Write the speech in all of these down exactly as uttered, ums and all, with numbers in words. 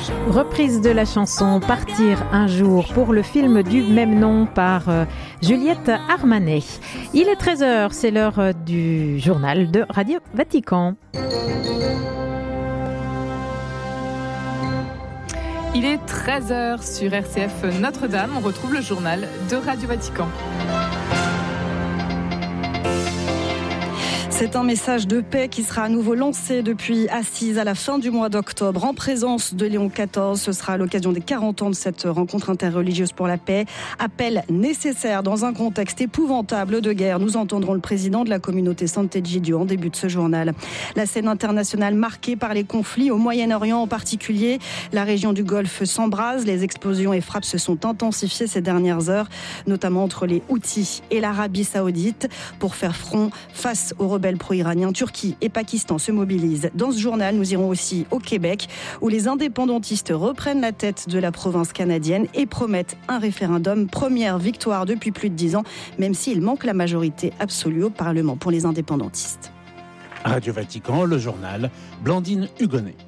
Reprise de la chanson Partir un jour pour le film du même nom par euh, Juliette Armanet. Il est treize heures, c'est l'heure euh, du journal de Radio Vatican. Il est treize heures sur R C F Notre-Dame. On retrouve le journal de Radio Vatican. C'est un message de paix qui sera à nouveau lancé depuis Assise à la fin du mois d'octobre en présence de Léon quatorze. Ce sera à l'occasion des quarante ans de cette rencontre interreligieuse pour la paix. Appel nécessaire dans un contexte épouvantable de guerre. Nous entendrons le président de la communauté Sant'Egidio en début de ce journal. La scène internationale marquée par les conflits au Moyen-Orient en particulier. La région du Golfe s'embrase. Les explosions et frappes se sont intensifiées ces dernières heures, notamment entre les Houthis et l'Arabie Saoudite pour faire front face aux rebelles pro-iraniens. Turquie et Pakistan se mobilisent. Dans ce journal, nous irons aussi au Québec où les indépendantistes reprennent la tête de la province canadienne et promettent un référendum. Première victoire depuis plus de dix ans, même s'il manque la majorité absolue au Parlement pour les indépendantistes. Radio Vatican, le journal, Blandine Hugonnet.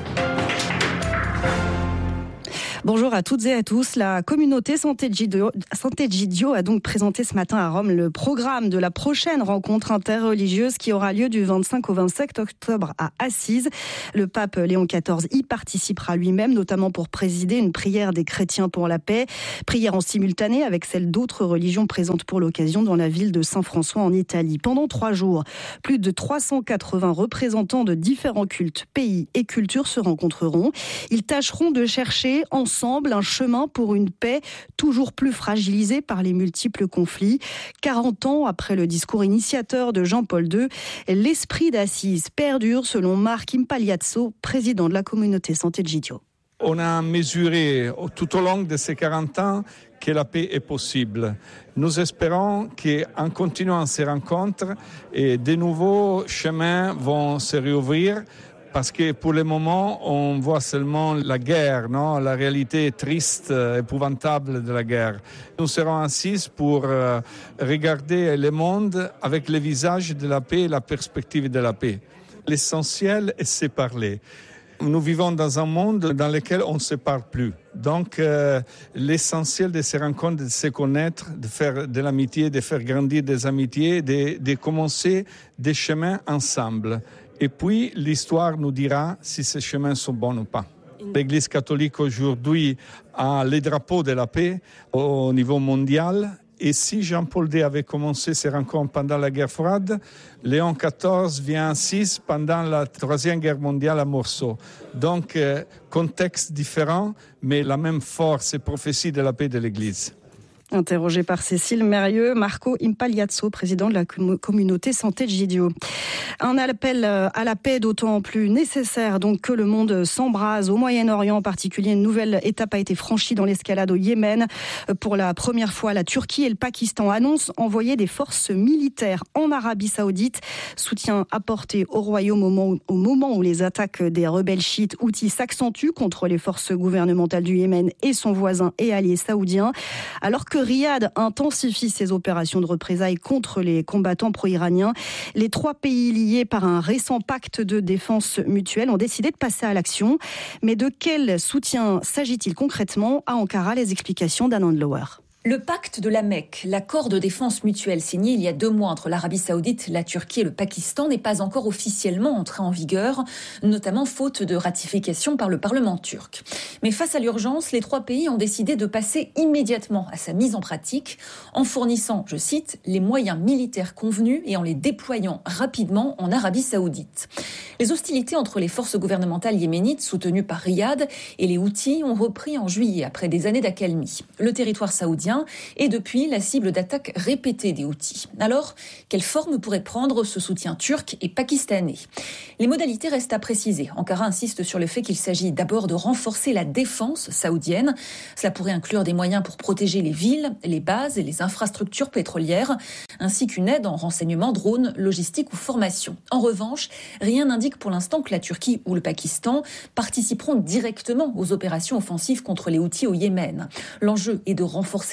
Bonjour à toutes et à tous. La communauté Sant'Egidio, Sant'Egidio a donc présenté ce matin à Rome le programme de la prochaine rencontre interreligieuse qui aura lieu du vingt-cinq au vingt-sept octobre à Assise. Le pape Léon quatorze y participera lui-même, notamment pour présider une prière des chrétiens pour la paix. Prière en simultané avec celle d'autres religions présentes pour l'occasion dans la ville de Saint-François en Italie. Pendant trois jours, plus de trois cent quatre-vingts représentants de différents cultes, pays et cultures se rencontreront. Ils tâcheront de chercher ensemble Ensemble, un chemin pour une paix toujours plus fragilisée par les multiples conflits. quarante ans après le discours initiateur de Jean-Paul deux, l'esprit d'Assise perdure selon Marc Impagliazzo, président de la communauté Sant'Egidio. On a mesuré tout au long de ces quarante ans que la paix est possible. Nous espérons qu'en continuant ces rencontres, et de nouveaux chemins vont se réouvrir. Parce que pour le moment, on voit seulement la guerre, non? La réalité triste, épouvantable de la guerre. Nous serons assis pour euh, regarder le monde avec le visage de la paix et la perspective de la paix. L'essentiel, c'est parler. Nous vivons dans un monde dans lequel on ne se parle plus. Donc, euh, l'essentiel de ces rencontres, de se connaître, de faire de l'amitié, de faire grandir des amitiés, de, de commencer des chemins ensemble. Et puis, l'histoire nous dira si ces chemins sont bons ou pas. L'Église catholique aujourd'hui a les drapeaux de la paix au niveau mondial. Et si Jean-Paul deux avait commencé ses rencontres pendant la guerre froide, Léon quatorze vient assis pendant la Troisième Guerre mondiale à Morceau. Donc, euh, contexte différent, mais la même force et prophétie de la paix de l'Église. Interrogé par Cécile Mérieux, Marco Impagliazzo, président de la communauté Sant'Egidio. Un appel à la paix d'autant plus nécessaire donc que le monde s'embrase au Moyen-Orient en particulier. Une nouvelle étape a été franchie dans l'escalade au Yémen. Pour la première fois, la Turquie et le Pakistan annoncent envoyer des forces militaires en Arabie Saoudite. Soutien apporté au royaume au moment, au moment où les attaques des rebelles chiites Houthis s'accentuent contre les forces gouvernementales du Yémen et son voisin et allié saoudien. Alors que Riyad intensifie ses opérations de représailles contre les combattants pro-iraniens, les trois pays liés par un récent pacte de défense mutuelle ont décidé de passer à l'action. Mais de quel soutien s'agit-il concrètement? À Ankara, les explications d'Anand Lower. Le pacte de la Mecque, l'accord de défense mutuelle signé il y a deux mois entre l'Arabie Saoudite, la Turquie et le Pakistan n'est pas encore officiellement entré en vigueur, notamment faute de ratification par le Parlement turc. Mais face à l'urgence, les trois pays ont décidé de passer immédiatement à sa mise en pratique en fournissant, je cite, les moyens militaires convenus et en les déployant rapidement en Arabie Saoudite. Les hostilités entre les forces gouvernementales yéménites soutenues par Riyad et les Houthis ont repris en juillet après des années d'accalmie. Le territoire saoudien est depuis la cible d'attaques répétées des Houthis. Alors, quelle forme pourrait prendre ce soutien turc et pakistanais? Les modalités restent à préciser. Ankara insiste sur le fait qu'il s'agit d'abord de renforcer la défense saoudienne. Cela pourrait inclure des moyens pour protéger les villes, les bases et les infrastructures pétrolières, ainsi qu'une aide en renseignement, drones, logistique ou formation. En revanche, rien n'indique pour l'instant que la Turquie ou le Pakistan participeront directement aux opérations offensives contre les Houthis au Yémen. L'enjeu est de renforcer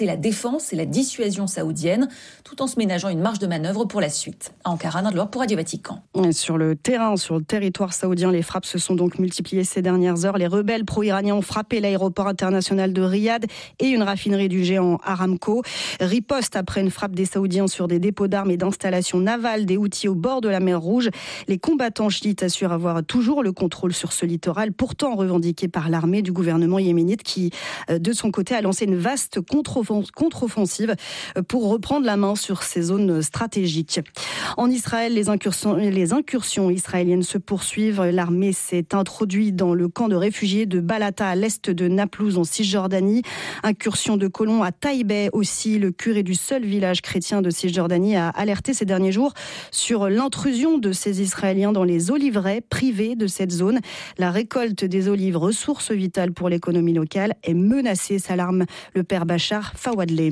renforcer la défense et la dissuasion saoudienne, tout en se ménageant une marge de manœuvre pour la suite. À Ankara, Nord pour Radio Vatican. Sur le terrain, sur le territoire saoudien, les frappes se sont donc multipliées ces dernières heures. Les rebelles pro-iraniens ont frappé l'aéroport international de Riyad et une raffinerie du géant Aramco. Riposte après une frappe des Saoudiens sur des dépôts d'armes et d'installations navales des Houthis au bord de la mer Rouge. Les combattants chiites assurent avoir toujours le contrôle sur ce littoral, pourtant revendiqué par l'armée du gouvernement yéménite qui, de son côté, a lancé une vaste contre-offensive pour reprendre la main sur ces zones stratégiques. En Israël, les incursions, les incursions israéliennes se poursuivent. L'armée s'est introduite dans le camp de réfugiés de Balata à l'est de Naplouse en Cisjordanie. Incursion de colons à Taïbeh aussi. Le curé du seul village chrétien de Cisjordanie a alerté ces derniers jours sur l'intrusion de ces Israéliens dans les oliveraies privées de cette zone. La récolte des olives, ressource vitale pour l'économie locale, est menacée, s'alarme le père Bachar Fawadleh.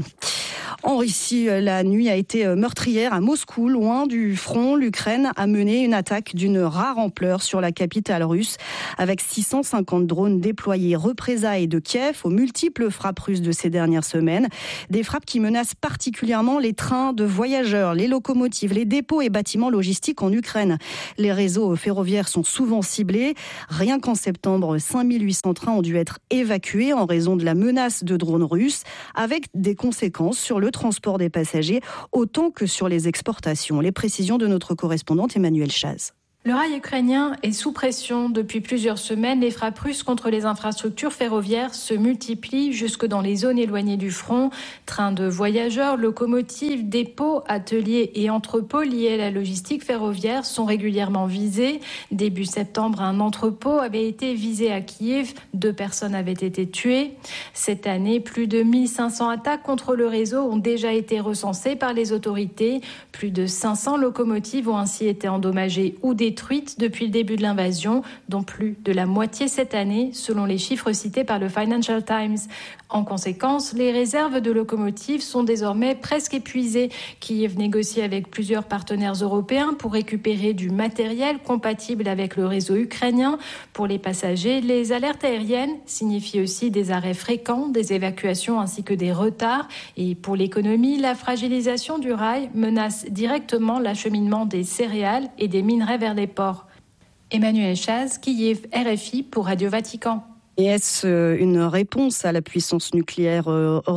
En Russie, la nuit a été meurtrière à Moscou, loin du front. L'Ukraine a mené une attaque d'une rare ampleur sur la capitale russe, avec six cent cinquante drones déployés. Représailles de Kiev aux multiples frappes russes de ces dernières semaines. Des frappes qui menacent particulièrement les trains de voyageurs, les locomotives, les dépôts et bâtiments logistiques en Ukraine. Les réseaux ferroviaires sont souvent ciblés. Rien qu'en septembre, cinq mille huit cents trains ont dû être évacués en raison de la menace de drones russes, avec des conséquences sur le transport des passagers autant que sur les exportations. Les précisions de notre correspondante Emmanuelle Chaz. Le rail ukrainien est sous pression. Depuis plusieurs semaines, les frappes russes contre les infrastructures ferroviaires se multiplient jusque dans les zones éloignées du front. Trains de voyageurs, locomotives, dépôts, ateliers et entrepôts liés à la logistique ferroviaire sont régulièrement visés. Début septembre, un entrepôt avait été visé à Kiev. Deux personnes avaient été tuées. Cette année, plus de mille cinq cents attaques contre le réseau ont déjà été recensées par les autorités. Plus de cinq cents locomotives ont ainsi été endommagées ou détruites détruites depuis le début de l'invasion, dont plus de la moitié cette année, selon les chiffres cités par le Financial Times. En conséquence, les réserves de locomotives sont désormais presque épuisées. Kiev négocie avec plusieurs partenaires européens pour récupérer du matériel compatible avec le réseau ukrainien. Pour les passagers, les alertes aériennes signifient aussi des arrêts fréquents, des évacuations ainsi que des retards. Et pour l'économie, la fragilisation du rail menace directement l'acheminement des céréales et des minerais vers les ports. Emmanuelle Chaz, Kiev, R F I pour Radio Vatican. Et est-ce une réponse à la puissance nucléaire russe ?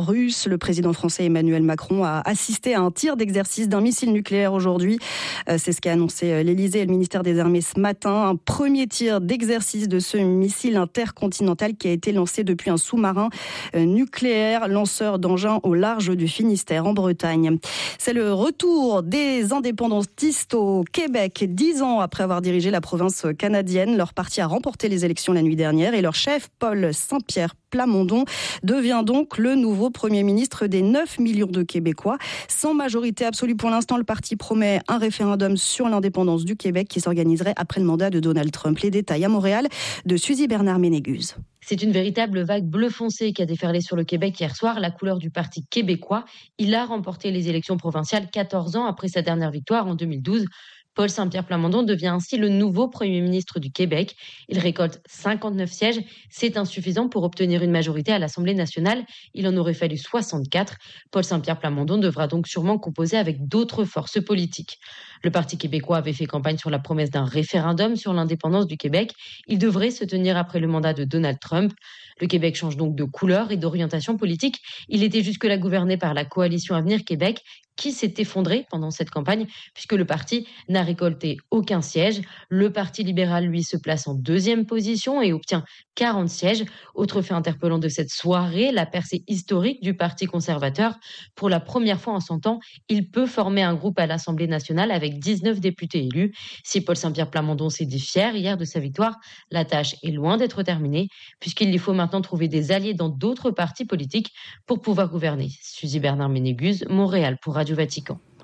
Le président français Emmanuel Macron a assisté à un tir d'exercice d'un missile nucléaire aujourd'hui. C'est ce qu'a annoncé l'Élysée et le ministère des Armées ce matin. Un premier tir d'exercice de ce missile intercontinental qui a été lancé depuis un sous-marin nucléaire, lanceur d'engins au large du Finistère en Bretagne. C'est le retour des indépendantistes au Québec. Dix ans après avoir dirigé la province canadienne, leur parti a remporté les élections la nuit dernière et leur chef, Paul Saint-Pierre Plamondon, devient donc le nouveau Premier ministre des neuf millions de Québécois. Sans majorité absolue pour l'instant, le parti promet un référendum sur l'indépendance du Québec qui s'organiserait après le mandat de Donald Trump. Les détails à Montréal de Suzy Bernard-Ménéguse. C'est une véritable vague bleu foncé qui a déferlé sur le Québec hier soir, la couleur du Parti québécois. Il a remporté les élections provinciales quatorze ans après sa dernière victoire en deux mille douze. Paul Saint-Pierre Plamondon devient ainsi le nouveau Premier ministre du Québec. Il récolte cinquante-neuf sièges. C'est insuffisant pour obtenir une majorité à l'Assemblée nationale. Il en aurait fallu soixante-quatre. Paul Saint-Pierre Plamondon devra donc sûrement composer avec d'autres forces politiques. Le Parti québécois avait fait campagne sur la promesse d'un référendum sur l'indépendance du Québec. Il devrait se tenir après le mandat de Donald Trump. Le Québec change donc de couleur et d'orientation politique. Il était jusque-là gouverné par la coalition Avenir Québec, qui s'est effondré pendant cette campagne, puisque le parti n'a récolté aucun siège. Le Parti libéral, lui, se place en deuxième position et obtient quarante sièges. Autre fait interpellant de cette soirée, la percée historique du Parti conservateur. Pour la première fois en cent ans, il peut former un groupe à l'Assemblée nationale avec dix-neuf députés élus. Si Paul Saint-Pierre Plamondon s'est dit fier hier de sa victoire, la tâche est loin d'être terminée, puisqu'il lui faut maintenant trouver des alliés dans d'autres partis politiques pour pouvoir gouverner. Suzy Bernard-Ménéguse, Montréal pour Radio Vatican.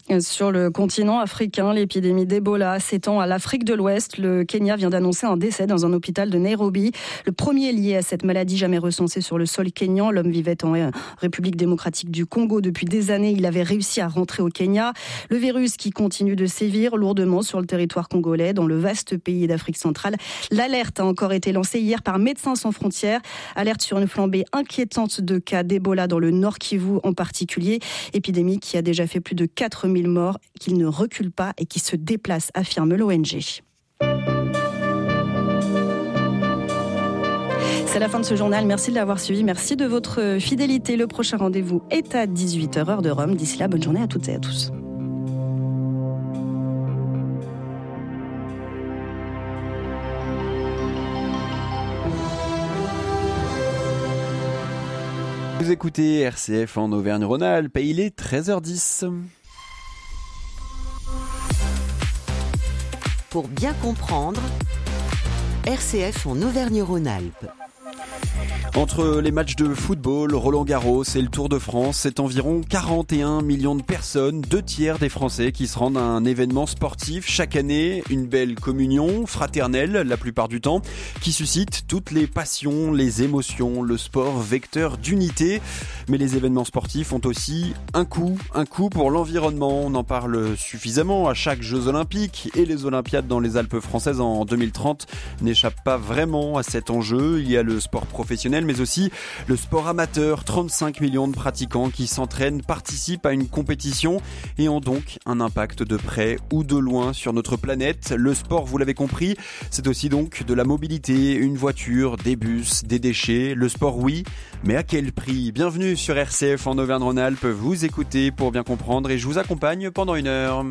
Sur le continent africain, l'épidémie d'Ebola s'étend à l'Afrique de l'Ouest. Le Kenya vient d'annoncer un décès dans un hôpital de Nairobi. Le premier lié à cette maladie jamais recensée sur le sol kényan. L'homme vivait en République démocratique du Congo depuis des années. Il avait réussi à rentrer au Kenya. Le virus qui continue de sévir lourdement sur le territoire congolais, dans le vaste pays d'Afrique centrale. L'alerte a encore été lancée hier par Médecins sans frontières. Alerte sur une flambée inquiétante de cas d'Ebola dans le Nord Kivu en particulier. Épidémie qui a déjà fait plus de quatre mille morts, qu'il ne recule pas et qui se déplace, affirme l'O N G. C'est la fin de ce journal. Merci de l'avoir suivi. Merci de votre fidélité. Le prochain rendez-vous est à dix-huit heures, heure de Rome. D'ici là, bonne journée à toutes et à tous. Vous écoutez R C F en Auvergne-Rhône-Alpes et il est treize heures dix. Pour bien comprendre, R C F en Auvergne-Rhône-Alpes. Entre les matchs de football, Roland-Garros et le Tour de France, c'est environ quarante et un millions de personnes, deux tiers des Français qui se rendent à un événement sportif chaque année. Une belle communion fraternelle, la plupart du temps, qui suscite toutes les passions, les émotions, le sport, vecteur d'unité. Mais les événements sportifs ont aussi un coût, un coût pour l'environnement. On en parle suffisamment à chaque Jeux Olympiques et les Olympiades dans les Alpes françaises en deux mille trente n'échappent pas vraiment à cet enjeu. Il y a le sport professionnel, mais aussi le sport amateur. trente-cinq millions de pratiquants qui s'entraînent, participent à une compétition et ont donc un impact de près ou de loin sur notre planète. Le sport, vous l'avez compris, c'est aussi donc de la mobilité, une voiture, des bus, des déchets. Le sport, oui, mais à quel prix ? Bienvenue sur R C F en Auvergne-Rhône-Alpes. Vous écoutez pour bien comprendre et je vous accompagne pendant une heure.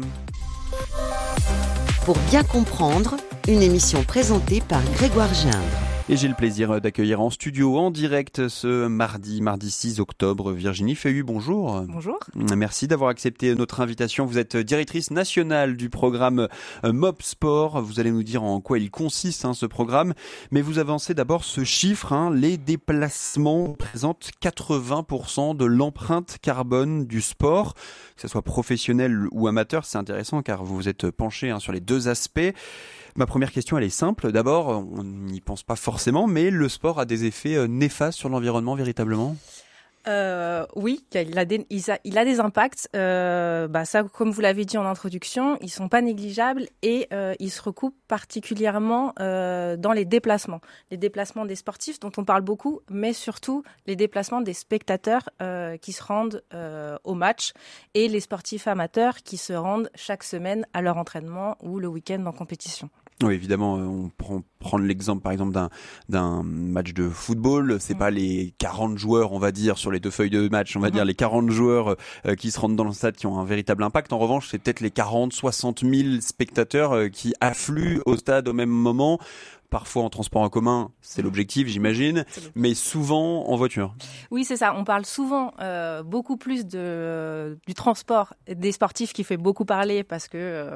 Pour bien comprendre, une émission présentée par Grégoire Gindre. Et j'ai le plaisir d'accueillir en studio, en direct, ce mardi, mardi six octobre, Virginie Fehu, bonjour. Bonjour. Merci d'avoir accepté notre invitation. Vous êtes directrice nationale du programme M O P Sport. Vous allez nous dire en quoi il consiste, hein, ce programme. Mais vous avancez d'abord ce chiffre, hein, les déplacements représentent quatre-vingts pour cent de l'empreinte carbone du sport. Que ce soit professionnel ou amateur, c'est intéressant car vous vous êtes penché, hein, sur les deux aspects. Ma première question, elle est simple. D'abord, on n'y pense pas forcément, mais le sport a des effets néfastes sur l'environnement véritablement ? Euh, oui, il a des, il a, il a des impacts. Euh, bah ça, comme vous l'avez dit en introduction, ils sont pas négligeables et euh, ils se recoupent particulièrement euh, dans les déplacements. Les déplacements des sportifs dont on parle beaucoup, mais surtout les déplacements des spectateurs euh, qui se rendent euh, au match et les sportifs amateurs qui se rendent chaque semaine à leur entraînement ou le week-end en compétition. Oui, évidemment, on prend prendre l'exemple par exemple d'un d'un match de football, c'est mmh. pas les quarante joueurs, on va dire, sur les deux feuilles de match, on va mmh. dire les quarante joueurs euh, qui se rendent dans le stade qui ont un véritable impact. En revanche, c'est peut-être les quarante, soixante mille spectateurs euh, qui affluent au stade au même moment. Parfois en transport en commun, c'est l'objectif, j'imagine, mais souvent en voiture. Oui, c'est ça. On parle souvent euh, beaucoup plus de, euh, du transport des sportifs qui fait beaucoup parler parce que euh,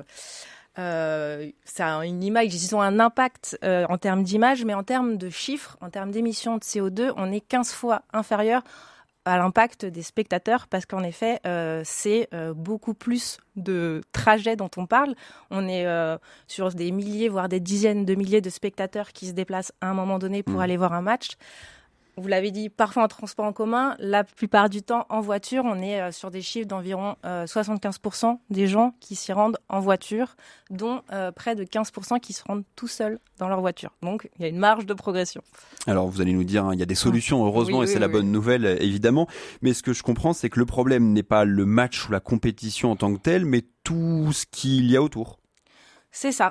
euh, ça a une image, ils ont un impact euh, en termes d'image, mais en termes de chiffres, en termes d'émissions de C O deux, on est quinze fois inférieur à l'impact des spectateurs parce qu'en effet, euh, c'est euh, beaucoup plus de trajets dont on parle. On est euh, sur des milliers, voire des dizaines de milliers de spectateurs qui se déplacent à un moment donné pour mmh. aller voir un match. Vous l'avez dit, parfois en transport en commun, la plupart du temps en voiture, on est euh, sur des chiffres d'environ euh, soixante-quinze pour cent des gens qui s'y rendent en voiture, dont euh, près de quinze pour cent qui se rendent tout seuls dans leur voiture. Donc, il y a une marge de progression. Alors, vous allez nous dire, hein, il y a des solutions, heureusement, oui, et c'est oui, la oui. bonne nouvelle, évidemment. Mais ce que je comprends, c'est que le problème n'est pas le match ou la compétition en tant que tel, mais tout ce qu'il y a autour. C'est ça.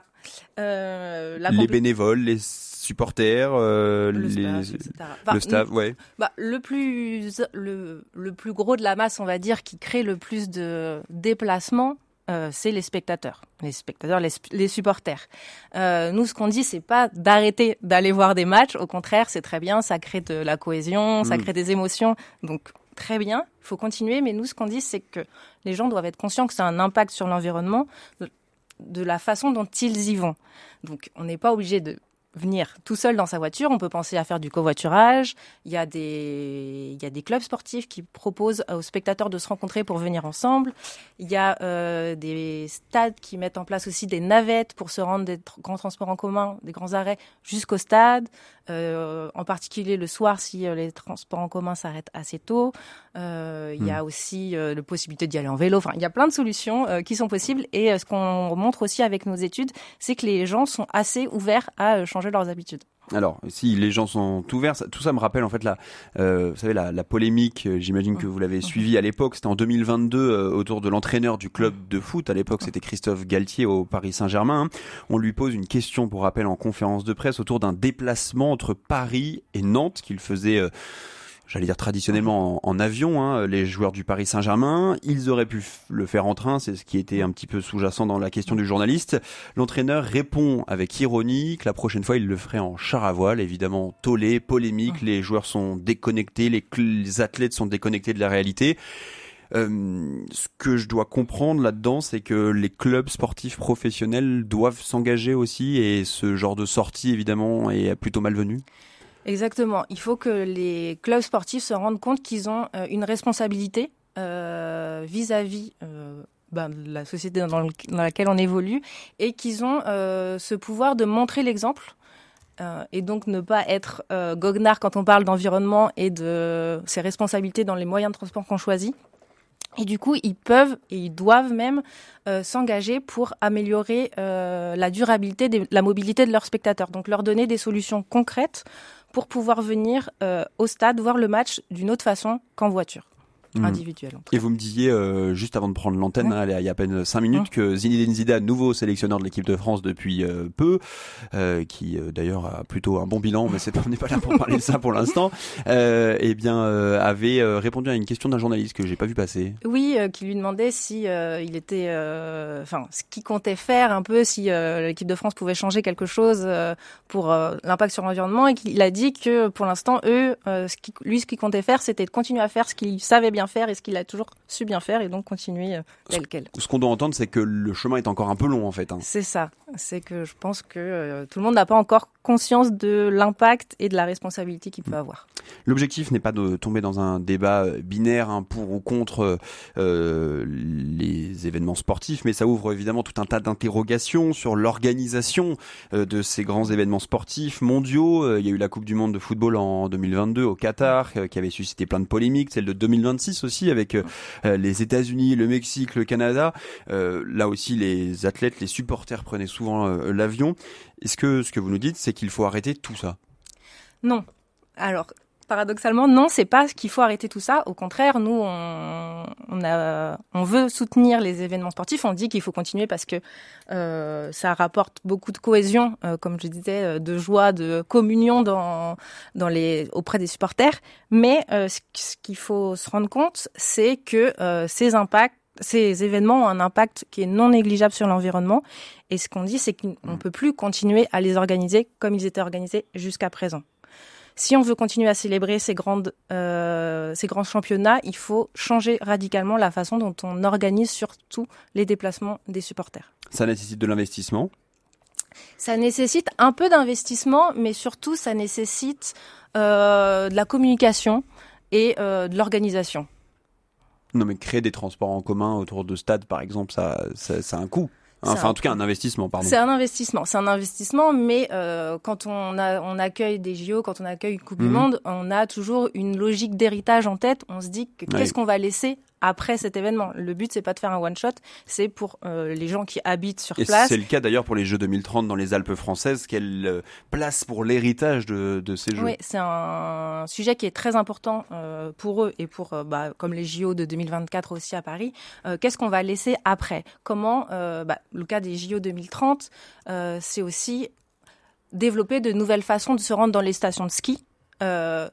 Euh, la les compé- bénévoles, les supporters, euh, le les, staff, et cetera. Enfin, le staff, ouais. Bah, le plus, le, le plus gros de la masse, on va dire, qui crée le plus de déplacements, euh, c'est les spectateurs, les spectateurs, les, les supporters. Euh, nous, ce qu'on dit, c'est pas d'arrêter d'aller voir des matchs. Au contraire, c'est très bien, ça crée de la cohésion, ça mmh. crée des émotions. Donc, très bien, il faut continuer. Mais nous, ce qu'on dit, c'est que les gens doivent être conscients que ça a un impact sur l'environnement, de, de la façon dont ils y vont. Donc, on n'est pas obligé de venir tout seul dans sa voiture, on peut penser à faire du covoiturage. Il y a des, il y a des clubs sportifs qui proposent aux spectateurs de se rencontrer pour venir ensemble. Il y a euh, des stades qui mettent en place aussi des navettes pour se rendre des tr- grands transports en commun, des grands arrêts jusqu'au stade. Euh, en particulier le soir si euh, les transports en commun s'arrêtent assez tôt. Euh, il mmh. y a aussi euh, la possibilité d'y aller en vélo. Enfin, il y a plein de solutions euh, qui sont possibles. Et euh, ce qu'on montre aussi avec nos études, c'est que les gens sont assez ouverts à euh, changer leurs habitudes. Alors, si les gens sont ouverts, ça, tout ça me rappelle en fait la, euh, vous savez, la, la polémique, euh, j'imagine que vous l'avez suivi à l'époque, c'était en deux mille vingt-deux euh, autour de l'entraîneur du club de foot, à l'époque c'était Christophe Galtier au Paris Saint-Germain. Hein. On lui pose une question, pour rappel, en conférence de presse autour d'un déplacement entre Paris et Nantes qu'il faisait... Euh, j'allais dire traditionnellement en, en avion, hein, les joueurs du Paris Saint-Germain. Ils auraient pu f- le faire en train, c'est ce qui était un petit peu sous-jacent dans la question du journaliste. L'entraîneur répond avec ironie que la prochaine fois, il le ferait en char à voile. Évidemment, tollé, polémique, les joueurs sont déconnectés, les, les athlètes sont déconnectés de la réalité. Euh, ce que je dois comprendre là-dedans, c'est que les clubs sportifs professionnels doivent s'engager aussi, et ce genre de sortie, évidemment, est plutôt malvenu. Exactement. Il faut que les clubs sportifs se rendent compte qu'ils ont euh, une responsabilité euh, vis-à-vis euh, ben, de la société dans, le, dans laquelle on évolue, et qu'ils ont euh, ce pouvoir de montrer l'exemple. Euh, et donc ne pas être euh, goguenard quand on parle d'environnement et de ses responsabilités dans les moyens de transport qu'on choisit. Et du coup, ils peuvent et ils doivent même euh, s'engager pour améliorer euh, la durabilité, de la mobilité de leurs spectateurs. Donc leur donner des solutions concrètes pour pouvoir venir euh, au stade voir le match d'une autre façon qu'en voiture. Mmh. Individuelle. Et vous me disiez, euh, juste avant de prendre l'antenne, ouais. hein, il y a à peine cinq minutes, mmh. que Zinedine Zidane, nouveau sélectionneur de l'équipe de France depuis euh, peu, euh, qui euh, d'ailleurs a plutôt un bon bilan, mais c'est pas, on n'est pas là pour parler de ça pour l'instant, euh, eh bien, euh, avait euh, répondu à une question d'un journaliste que j'ai pas vu passer. Oui, euh, qui lui demandait si euh, il était, enfin, euh, ce qu'il comptait faire un peu, si euh, l'équipe de France pouvait changer quelque chose euh, pour euh, l'impact sur l'environnement, et qu'il a dit que pour l'instant, eux, euh, ce qui, lui, ce qu'il comptait faire, c'était de continuer à faire ce qu'il savait bien faire et ce qu'il a toujours su bien faire, et donc continuer euh, tel quel. Ce qu'on doit entendre, c'est que le chemin est encore un peu long en fait. Hein. C'est ça. C'est que je pense que euh, tout le monde n'a pas encore conscience de l'impact et de la responsabilité qu'il peut avoir. L'objectif n'est pas de tomber dans un débat binaire, hein, pour ou contre euh, les événements sportifs, mais ça ouvre évidemment tout un tas d'interrogations sur l'organisation euh, de ces grands événements sportifs mondiaux. Euh, il y a eu la Coupe du Monde de football en deux mille vingt-deux au Qatar, euh, qui avait suscité plein de polémiques, celle de deux mille vingt-six aussi avec euh, les États-Unis, le Mexique, le Canada. Euh, là aussi, les athlètes, les supporters prenaient souvent euh, l'avion. Est-ce que ce que vous nous dites, c'est qu'il faut arrêter tout ça ? Non. Alors, paradoxalement, non, c'est pas qu'il faut arrêter tout ça. Au contraire, nous, on, on, a, on veut soutenir les événements sportifs. On dit qu'il faut continuer parce que euh, ça rapporte beaucoup de cohésion, euh, comme je disais, de joie, de communion dans, dans les, auprès des supporters. Mais euh, ce, ce qu'il faut se rendre compte, c'est que euh, ces impacts, ces événements ont un impact qui est non négligeable sur l'environnement. Et ce qu'on dit, c'est qu'on ne peut plus continuer à les organiser comme ils étaient organisés jusqu'à présent. Si on veut continuer à célébrer ces, grandes, euh, ces grands championnats, il faut changer radicalement la façon dont on organise surtout les déplacements des supporters. Ça nécessite de l'investissement ? Ça nécessite un peu d'investissement, mais surtout ça nécessite euh, de la communication et euh, de l'organisation. Non, mais créer des transports en commun autour de stades, par exemple, ça, ça, ça a un coût. Enfin, un, en tout cas, un investissement, pardon. C'est un investissement, c'est un investissement, mais euh, quand on, a, on accueille des J O, quand on accueille une Coupe mmh. du Monde, on a toujours une logique d'héritage en tête. On se dit que, qu'est-ce oui. qu'on va laisser après cet événement. Le but, c'est pas de faire un one-shot, c'est pour euh, les gens qui habitent sur et place. C'est le cas d'ailleurs pour les Jeux deux mille trente dans les Alpes françaises. Quelle euh, place pour l'héritage de, de ces Jeux ? Oui, c'est un sujet qui est très important euh, pour eux et pour, euh, bah, comme les J O de deux mille vingt-quatre aussi à Paris. Euh, qu'est-ce qu'on va laisser après ? Comment, euh, bah, le cas des J O deux mille trente, euh, c'est aussi développer de nouvelles façons de se rendre dans les stations de ski. Euh,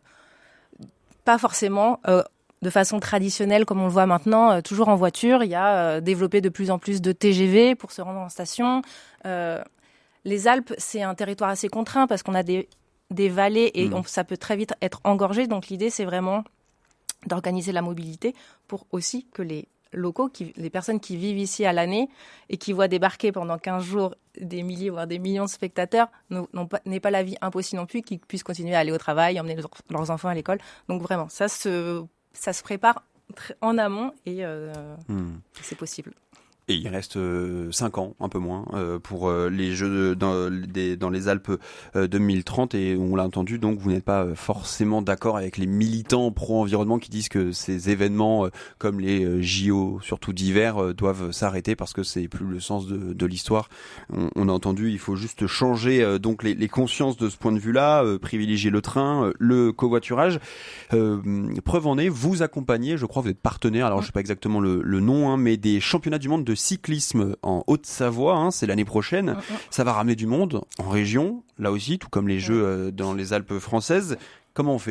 pas forcément... Euh, de façon traditionnelle, comme on le voit maintenant, euh, toujours en voiture. Il y a euh, développé de plus en plus de T G V pour se rendre en station. Euh, les Alpes, c'est un territoire assez contraint parce qu'on a des, des vallées et mmh. on, ça peut très vite être engorgé. Donc l'idée, c'est vraiment d'organiser la mobilité pour aussi que les locaux, qui, les personnes qui vivent ici à l'année et qui voient débarquer pendant quinze jours des milliers, voire des millions de spectateurs, n'ont, n'ont pas, n'est pas la vie impossible non plus, qu'ils puissent continuer à aller au travail, emmener leurs, leurs enfants à l'école. Donc vraiment, ça se, ça se prépare en amont et euh, mmh. c'est possible. Et il reste euh, cinq ans, un peu moins, euh, pour euh, les Jeux dans, des, dans les Alpes euh, deux mille trente. Et on l'a entendu, donc vous n'êtes pas forcément d'accord avec les militants pro-environnement qui disent que ces événements, euh, comme les euh, J O, surtout d'hiver, euh, doivent s'arrêter parce que c'est plus le sens de, de l'histoire. On, on a entendu, il faut juste changer euh, donc les, les consciences de ce point de vue-là, euh, privilégier le train, euh, le covoiturage. Euh, preuve en est, vous accompagnez, je crois, vous êtes partenaire, alors je sais pas exactement le, le nom, hein, mais des championnats du monde de cyclisme en Haute-Savoie, hein, c'est l'année prochaine. Mmh. Ça va ramener du monde en région, là aussi, tout comme les Jeux euh, dans les Alpes françaises. Comment on fait ?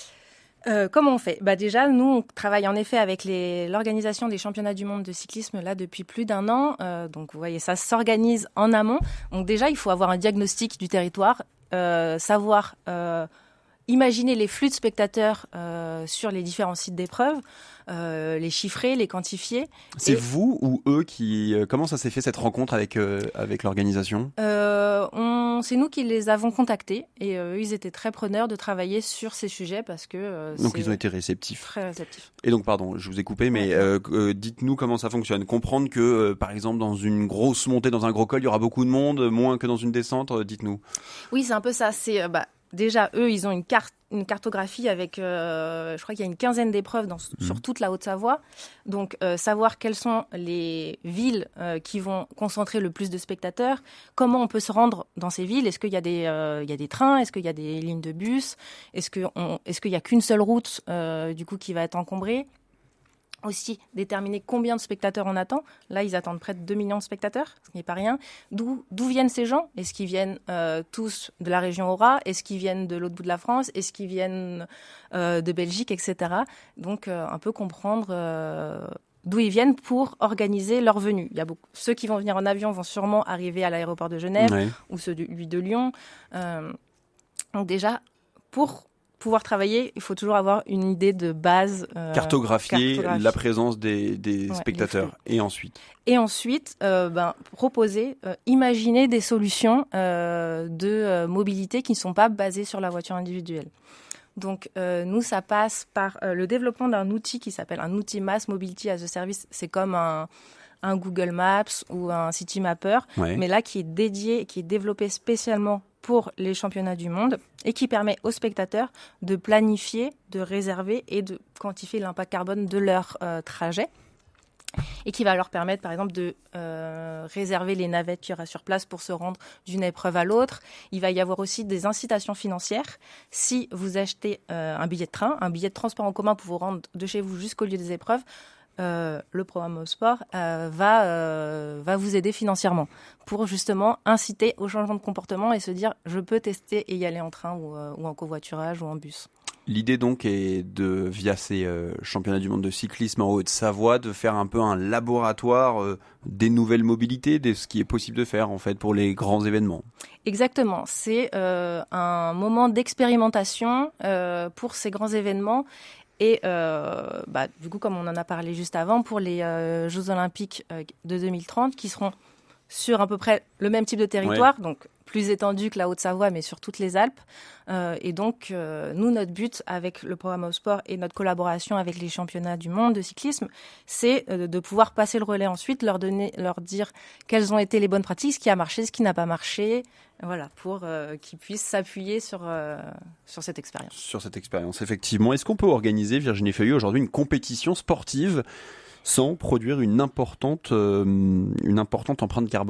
Euh, comment on fait ? Bah déjà, nous, on travaille en effet avec les, l'organisation des championnats du monde de cyclisme là depuis plus d'un an. Euh, donc, vous voyez, ça s'organise en amont. Donc déjà, il faut avoir un diagnostic du territoire, euh, savoir euh, imaginer les flux de spectateurs euh, sur les différents sites d'épreuves, euh, les chiffrer, les quantifier. C'est et... vous ou eux qui... Euh, comment ça s'est fait cette rencontre avec, euh, avec l'organisation ? euh, on... C'est nous qui les avons contactés et euh, ils étaient très preneurs de travailler sur ces sujets parce que... Euh, donc c'est ils ont été réceptifs. Très réceptifs. Et donc pardon, je vous ai coupé, mais euh, euh, dites-nous comment ça fonctionne. Comprendre que euh, par exemple dans une grosse montée, dans un gros col, il y aura beaucoup de monde, moins que dans une descente, euh, dites-nous. Oui, c'est un peu ça. C'est... Euh, bah, Déjà, eux, ils ont une carte, une cartographie avec, euh, je crois qu'il y a une quinzaine d'épreuves dans, mmh. sur toute la Haute-Savoie. Donc, euh, savoir quelles sont les villes euh, qui vont concentrer le plus de spectateurs, comment on peut se rendre dans ces villes. Est-ce qu'il y a des, euh, il y a des trains ? Est-ce qu'il y a des lignes de bus ? Est-ce que on, est-ce qu'il y a qu'une seule route, euh, du coup, qui va être encombrée ? Aussi, déterminer combien de spectateurs on attend. Là, ils attendent près de deux millions de spectateurs, ce qui n'est pas rien. D'où, d'où viennent ces gens ? Est-ce qu'ils viennent euh, tous de la région Aura ? Est-ce qu'ils viennent de l'autre bout de la France ? Est-ce qu'ils viennent euh, de Belgique, et cetera. Donc, euh, un peu comprendre euh, d'où ils viennent pour organiser leur venue. Il y a beaucoup... Ceux qui vont venir en avion vont sûrement arriver à l'aéroport de Genève ouais. ou ceux de, lui de Lyon. Euh, donc déjà, pour... pouvoir travailler, il faut toujours avoir une idée de base. Euh, cartographier, cartographier la présence des, des ouais, spectateurs. Et ensuite Et ensuite, euh, ben, proposer, euh, imaginer des solutions euh, de euh, mobilité qui ne sont pas basées sur la voiture individuelle. Donc, euh, nous, ça passe par euh, le développement d'un outil qui s'appelle un outil Mass Mobility as a Service. C'est comme un... un Google Maps ou un Citymapper, ouais. mais là qui est dédié, qui est développé spécialement pour les championnats du monde et qui permet aux spectateurs de planifier, de réserver et de quantifier l'impact carbone de leur euh, trajet et qui va leur permettre, par exemple, de euh, réserver les navettes qu'il y aura sur place pour se rendre d'une épreuve à l'autre. Il va y avoir aussi des incitations financières. Si vous achetez euh, un billet de train, un billet de transport en commun pour vous rendre de chez vous jusqu'au lieu des épreuves, Euh, le programme Mosport euh, va, euh, va vous aider financièrement pour justement inciter au changement de comportement et se dire je peux tester et y aller en train ou, euh, ou en covoiturage ou en bus. L'idée donc est de, via ces euh, championnats du monde de cyclisme en Haute-Savoie, de faire un peu un laboratoire euh, des nouvelles mobilités, de ce qui est possible de faire en fait pour les grands événements. Exactement, c'est euh, un moment d'expérimentation euh, pour ces grands événements. Et euh, bah, du coup, comme on en a parlé juste avant, pour les euh, Jeux Olympiques euh, de deux mille trente, qui seront sur à peu près le même type de territoire, ouais. donc plus étendu que la Haute-Savoie, mais sur toutes les Alpes. Euh, et donc, euh, nous, notre but avec le programme Au Sport et notre collaboration avec les championnats du monde de cyclisme, c'est euh, de pouvoir passer le relais ensuite, leur donner, leur dire quelles ont été les bonnes pratiques, ce qui a marché, ce qui n'a pas marché, voilà, pour euh, qu'ils puissent s'appuyer sur, euh, sur cette expérience. Sur cette expérience, effectivement. Est-ce qu'on peut organiser, Virginie Feuilleux, aujourd'hui une compétition sportive sans produire une importante, euh, une importante empreinte carbone ?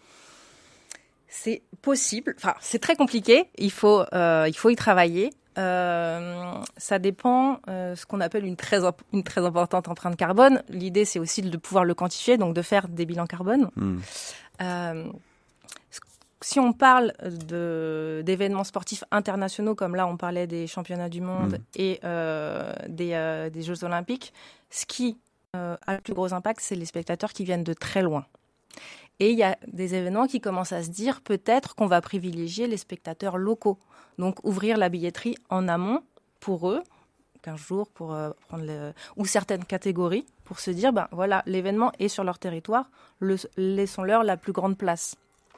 C'est possible. Enfin, c'est très compliqué. Il faut, euh, il faut y travailler. Euh, ça dépend euh, ce qu'on appelle une très, une très importante empreinte carbone. L'idée, c'est aussi de pouvoir le quantifier, donc de faire des bilans carbone. Mmh. Euh, si on parle de, d'événements sportifs internationaux, comme là, on parlait des championnats du monde mmh. et euh, des, euh, des Jeux Olympiques, ce qui euh, a le plus gros impact, c'est les spectateurs qui viennent de très loin. Et il y a des événements qui commencent à se dire peut-être qu'on va privilégier les spectateurs locaux. Donc ouvrir la billetterie en amont pour eux, quinze jours pour euh, prendre le... ou certaines catégories, pour se dire ben voilà, l'événement est sur leur territoire, le... laissons-leur la plus grande place.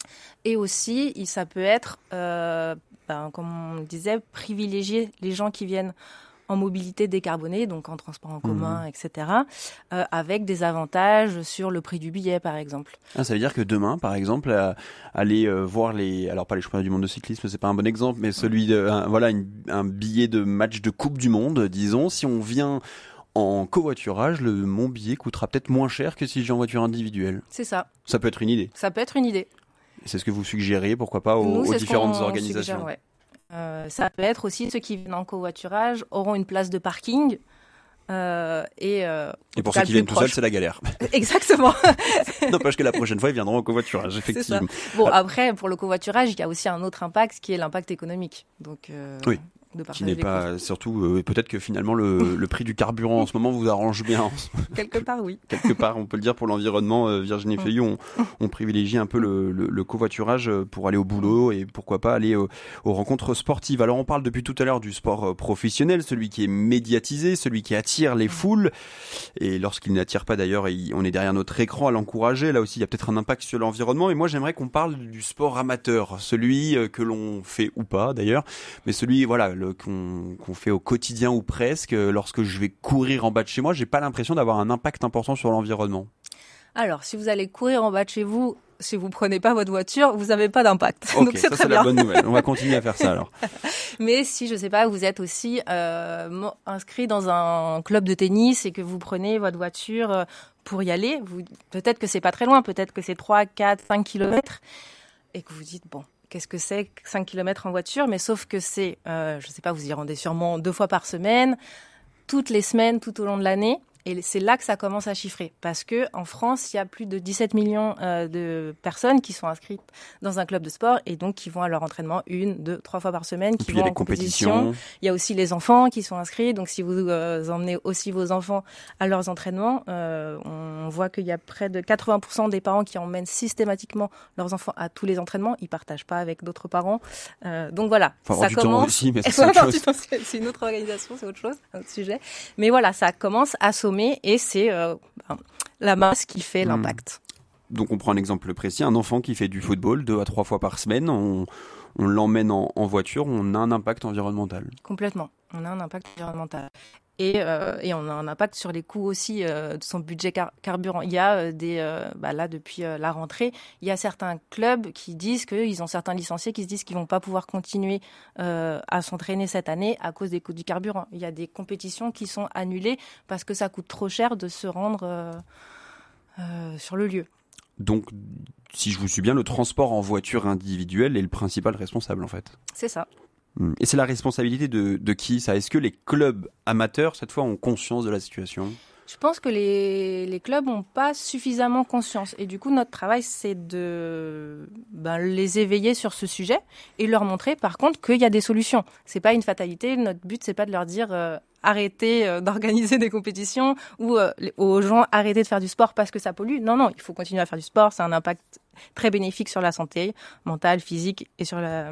Et aussi, ça peut être, euh, ben, comme on le disait, privilégier les gens qui viennent en mobilité décarbonée, donc en transport en commun, mmh. et cetera, euh, avec des avantages sur le prix du billet, par exemple. Ah, ça veut dire que demain, par exemple, euh, aller euh, voir les, alors pas les championnats du monde de cyclisme, c'est pas un bon exemple, mais celui de, un, voilà, une, un billet de match de Coupe du Monde, disons, si on vient en covoiturage, le, mon billet coûtera peut-être moins cher que si je viens en voiture individuelle. C'est ça. Ça peut être une idée. Ça peut être une idée. C'est ce que vous suggérez, pourquoi pas, aux, Nous, aux différentes organisations. Suggère, ouais. Euh, ça peut être aussi ceux qui viennent en covoiturage auront une place de parking. Euh, et, euh, et pour ceux qui viennent tout seuls, c'est la galère. Exactement. N'empêche que la prochaine fois, ils viendront en covoiturage, effectivement. Bon, après, pour le covoiturage, il y a aussi un autre impact qui est l'impact économique. Donc, euh, oui. Qui n'est pas, surtout, euh, peut-être que finalement le, le prix du carburant en ce moment vous arrange bien. Quelque part, oui. Quelque part, on peut le dire pour l'environnement. Euh, Virginie Feuillou, on, on privilégie un peu le, le, le covoiturage pour aller au boulot et pourquoi pas aller aux, aux rencontres sportives. Alors, on parle depuis tout à l'heure du sport professionnel, celui qui est médiatisé, celui qui attire les foules. Et lorsqu'il n'attire pas d'ailleurs, on est derrière notre écran à l'encourager. Là aussi, il y a peut-être un impact sur l'environnement. Et moi, j'aimerais qu'on parle du sport amateur, celui que l'on fait ou pas d'ailleurs, mais celui, voilà, Qu'on, qu'on fait au quotidien ou presque. Lorsque je vais courir en bas de chez moi, j'ai pas l'impression d'avoir un impact important sur l'environnement. Alors, si vous allez courir en bas de chez vous, si vous prenez pas votre voiture, vous n'avez pas d'impact. Okay, donc c'est ça, très c'est bien. La bonne nouvelle. On va continuer à faire ça alors. Mais si, je sais pas, vous êtes aussi euh, inscrit dans un club de tennis et que vous prenez votre voiture pour y aller, vous, peut-être que c'est pas très loin, peut-être que c'est trois, quatre, cinq kilomètres et que vous dites, bon, qu'est-ce que c'est cinq kilomètres en voiture, mais sauf que c'est, euh, je ne sais pas, vous y rendez sûrement deux fois par semaine, toutes les semaines, tout au long de l'année. Et c'est là que ça commence à chiffrer. Parce qu'en France, il y a plus de dix-sept millions euh, de personnes qui sont inscrites dans un club de sport et donc qui vont à leur entraînement une, deux, trois fois par semaine, qui vont en compétition. Il y a aussi les enfants qui sont inscrits. Donc si vous euh, emmenez aussi vos enfants à leurs entraînements, euh, on voit qu'il y a près de quatre-vingts pour cent des parents qui emmènent systématiquement leurs enfants à tous les entraînements. Ils ne partagent pas avec d'autres parents. Euh, donc voilà, faut ça commence. Aussi, mais c'est, autre chose. C'est une autre organisation, c'est autre chose, un autre sujet. Mais voilà, ça commence à sommer. Et c'est euh, la masse qui fait l'impact. Donc on prend un exemple précis, un enfant qui fait du football deux à trois fois par semaine, on, on l'emmène en, en voiture, on a un impact environnemental. Complètement, on a un impact environnemental. Et, euh, et on a un impact sur les coûts aussi euh, de son budget car- carburant. Il y a euh, des, euh, bah là depuis euh, la rentrée, il y a certains clubs qui disent qu'ils ont certains licenciés qui se disent qu'ils vont pas pouvoir continuer euh, à s'entraîner cette année à cause des coûts du carburant. Il y a des compétitions qui sont annulées parce que ça coûte trop cher de se rendre euh, euh, sur le lieu. Donc, si je vous suis bien, le transport en voiture individuelle est le principal responsable en fait. C'est ça. Et c'est la responsabilité de, de qui ça ? Est-ce que les clubs amateurs, cette fois, ont conscience de la situation ? Je pense que les, les clubs n'ont pas suffisamment conscience. Et du coup, notre travail, c'est de ben, les éveiller sur ce sujet et leur montrer, par contre, qu'il y a des solutions. Ce n'est pas une fatalité. Notre but, ce n'est pas de leur dire euh, arrêtez euh, d'organiser des compétitions ou euh, aux gens arrêtez de faire du sport parce que ça pollue. Non, non, il faut continuer à faire du sport. C'est un impact très bénéfique sur la santé mentale, physique et sur la...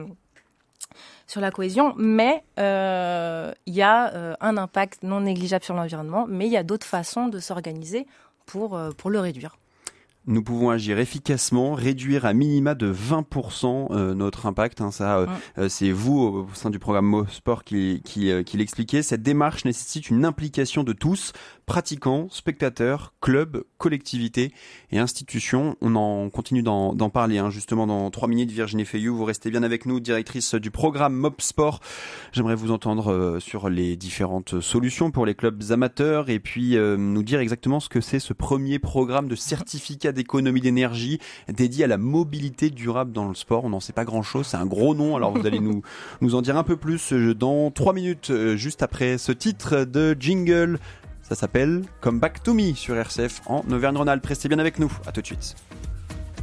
sur la cohésion, mais il euh, y a euh, un impact non négligeable sur l'environnement, mais il y a d'autres façons de s'organiser pour, euh, pour le réduire. Nous pouvons agir efficacement, réduire à minima de vingt pour cent euh, notre impact. Hein, ça, euh, mmh. c'est vous, au sein du programme MoSport, qui, qui, euh, qui l'expliquez. Cette démarche nécessite une implication de tous, pratiquants, spectateurs, clubs, collectivités et institutions. On en continue d'en, d'en parler hein, justement dans trois minutes. Virginie Feuillou, vous restez bien avec nous, directrice du programme MoSport. J'aimerais vous entendre euh, sur les différentes solutions pour les clubs amateurs et puis euh, nous dire exactement ce que c'est ce premier programme de certificat d'économie d'énergie dédié à la mobilité durable dans le sport. On n'en sait pas grand-chose, c'est un gros nom, alors vous allez nous, nous en dire un peu plus dans trois minutes, juste après ce titre de jingle. Ça s'appelle Come Back to Me sur R C F en Auvergne-Rhône-Alpes. Restez bien avec nous, à tout de suite.